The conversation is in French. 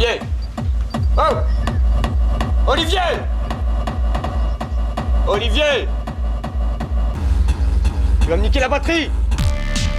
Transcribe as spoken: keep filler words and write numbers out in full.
Olivier! Oh! Olivier! Olivier! Tu vas me niquer la batterie!